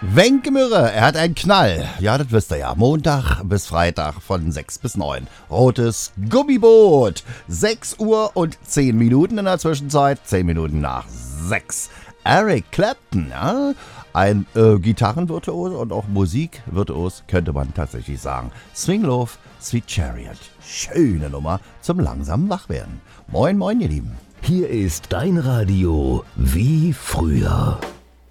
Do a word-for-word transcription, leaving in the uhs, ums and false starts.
Wenke Mürre, er hat einen Knall. Ja, das wisst ihr ja. Montag bis Freitag von sechs bis neun. Rotes Gummiboot. sechs Uhr und zehn Minuten in der Zwischenzeit. zehn Minuten nach sechs. Eric Clapton, ja. Ein äh, Gitarrenvirtuos und auch Musikvirtuos, könnte man tatsächlich sagen. Swing Love, Sweet Chariot. Schöne Nummer zum langsamen Wachwerden. Moin, moin, ihr Lieben. Hier ist dein Radio wie früher.